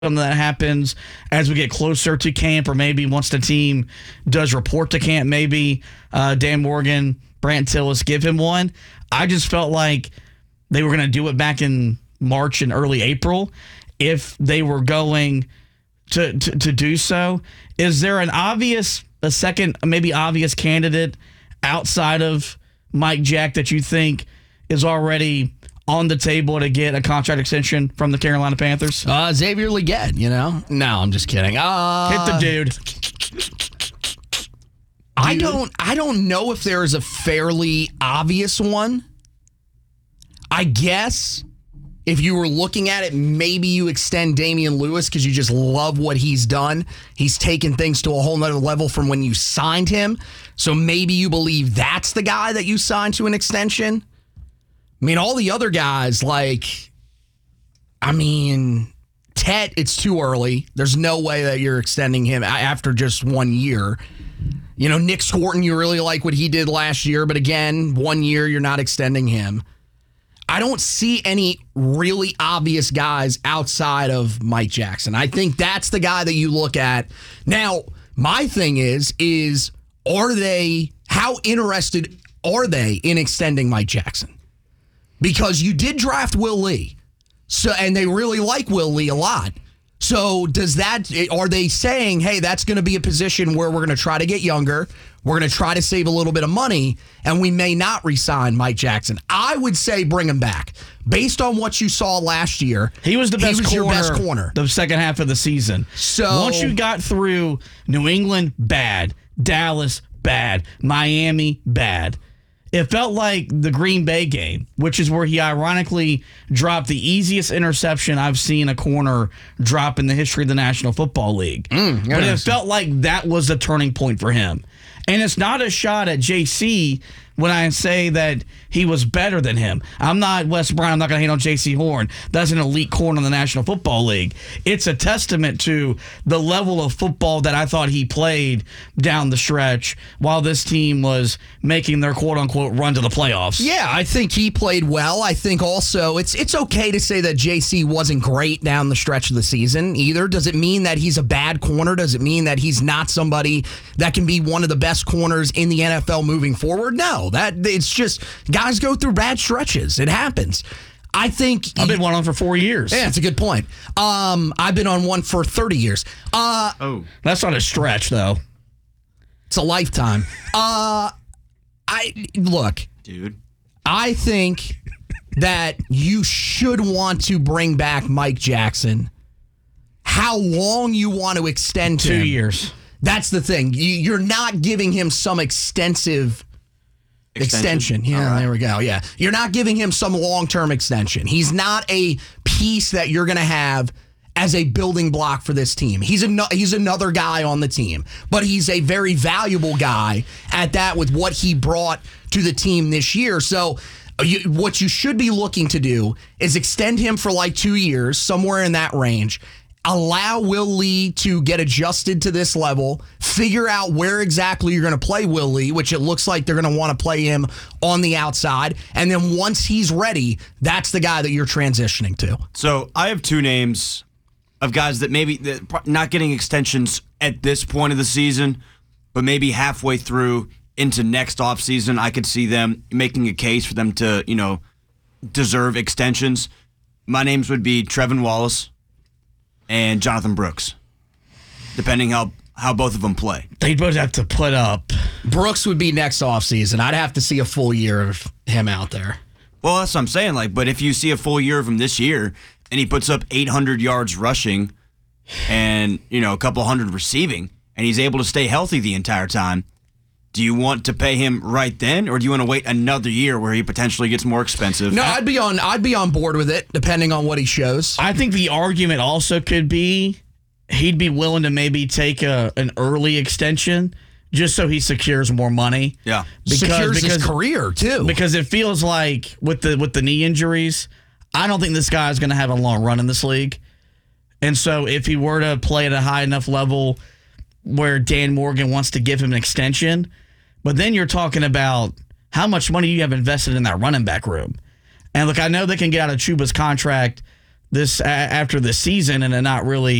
something that happens as we get closer to camp, or maybe once the team does report to camp, maybe Dan Morgan, Brant Tillis give him one. I just felt like they were going to do it back in March and early April if they were going to do so. Is there a second, maybe obvious candidate outside of Mike Jack that you think is already on the table to get a contract extension from the Carolina Panthers? Xavier Legette, No, I'm just kidding. Hit the dude. I don't know if there is a fairly obvious one. I guess if you were looking at it, maybe you extend Damian Lewis because you just love what he's done. He's taken things to a whole nother level from when you signed him. So maybe you believe that's the guy that you signed to an extension. I mean, all the other guys, Tet, it's too early. There's no way that you're extending him after just 1 year. Nick Scorton, you really like what he did last year, but again, 1 year, you're not extending him. I don't see any really obvious guys outside of Mike Jackson. I think that's the guy that you look at. Now, my thing is how interested are they in extending Mike Jackson? Because you did draft Will Lee, and they really like Will Lee a lot. So are they saying, hey, that's going to be a position where we're going to try to get younger, we're going to try to save a little bit of money, and we may not re-sign Mike Jackson? I would say bring him back. Based on what you saw last year, he was your best corner the second half of the season. So once you got through New England, bad. Dallas, bad. Miami, bad. It felt like the Green Bay game, which is where he ironically dropped the easiest interception I've seen a corner drop in the history of the National Football League. But it felt like that was the turning point for him. And it's not a shot at JC when I say that he was better than him. I'm not Wes Bryant. I'm not going to hate on JC Horn. That's an elite corner in the National Football League. It's a testament to the level of football that I thought he played down the stretch while this team was making their quote-unquote run to the playoffs. Yeah, I think he played well. I think also it's okay to say that JC wasn't great down the stretch of the season either. Does it mean that he's a bad corner? Does it mean that he's not somebody that can be one of the best corners in the NFL moving forward? No. It's just guys go through bad stretches. It happens. I think I've been on for 4 years. Yeah, that's a good point. I've been on one for 30 years. That's not a stretch though. It's a lifetime. Dude. I think that you should want to bring back Mike Jackson. How long you want to extend to 2 him, years. That's the thing. You're not giving him some extensive extension. Yeah, There we go. Yeah. You're not giving him some long-term extension. He's not a piece that you're going to have as a building block for this team. He's another guy on the team, but he's a very valuable guy at that with what he brought to the team this year. So what you should be looking to do is extend him for 2 years, somewhere in that range. Allow Will Lee to get adjusted to this level, figure out where exactly you're going to play Will Lee, which it looks like they're going to want to play him on the outside. And then once he's ready, that's the guy that you're transitioning to. So I have two names of guys that maybe not getting extensions at this point of the season, but maybe halfway through into next offseason, I could see them making a case for them to, deserve extensions. My names would be Trevin Wallace and Jonathan Brooks, depending how both of them play. They'd both have to put up. Brooks would be next offseason. I'd have to see a full year of him out there. Well, that's what I'm saying. But if you see a full year of him this year and he puts up 800 yards rushing and, a couple hundred receiving, and he's able to stay healthy the entire time, do you want to pay him right then, or do you want to wait another year where he potentially gets more expensive? No, I'd be on board with it, depending on what he shows. I think the argument also could be he'd be willing to maybe take an early extension just so he secures more money. Yeah, secures his career too. Because it feels like with the knee injuries, I don't think this guy's going to have a long run in this league. And so if he were to play at a high enough level where Dan Morgan wants to give him an extension. But then you're talking about how much money you have invested in that running back room. And look, I know they can get out of Chuba's contract this after the season and to not really